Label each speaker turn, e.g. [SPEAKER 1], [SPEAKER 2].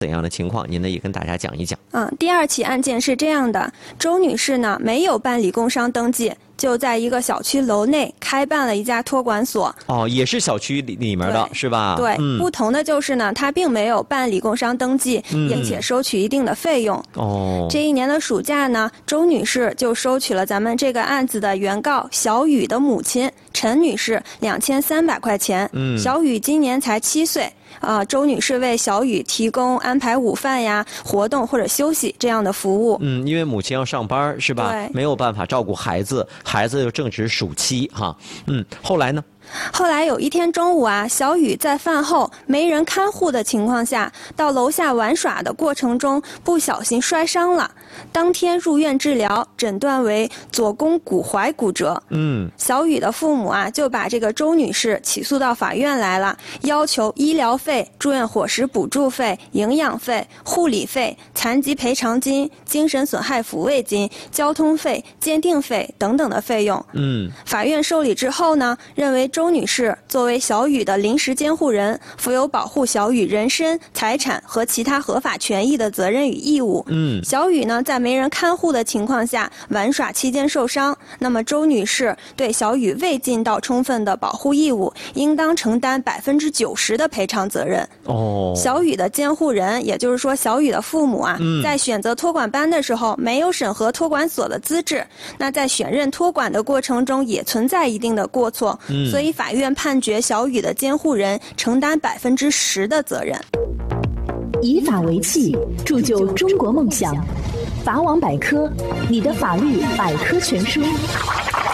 [SPEAKER 1] 怎样的情况？您呢也跟大家讲一讲。
[SPEAKER 2] 第二起案件是这样的，周女士呢没有办理工商登记，就在一个小区楼内开办了一家托管所。
[SPEAKER 1] 也是小区里面的是吧？
[SPEAKER 2] 对，不同的就是呢，她并没有办理工商登记，并且收取一定的费用。这一年的暑假呢，周女士就收取了咱们这个案子的原告小雨的母亲陈女士2300块钱。小雨今年才7岁。周女士为小雨提供安排午饭呀、活动或者休息这样的服务。
[SPEAKER 1] 因为母亲要上班是吧？
[SPEAKER 2] 对，
[SPEAKER 1] 没有办法照顾孩子，孩子又正值暑期哈。后来呢？
[SPEAKER 2] 后来有一天中午小雨在饭后没人看护的情况下，到楼下玩耍的过程中不小心摔伤了，当天入院治疗，诊断为左肱骨踝骨折。小雨的父母就把这个周女士起诉到法院来了，要求医疗费、住院伙食补助费、营养费、护理费、残疾赔偿金、精神损害抚慰金、交通费、鉴定费等等的费用。法院受理之后呢，认为周女士作为小雨的临时监护人，负有保护小雨人身、财产和其他合法权益的责任与义务。小雨呢，在没人看护的情况下玩耍期间受伤，那么周女士对小雨未尽到充分的保护义务，应当承担90%的赔偿责任。小雨的监护人，也就是说小雨的父母在选择托管班的时候没有审核托管所的资质，那在选任托管的过程中也存在一定的过错，所以法院判决小雨的监护人承担10%的责任。
[SPEAKER 3] 以法为器，铸就中国梦想。法网百科，你的法律百科全书。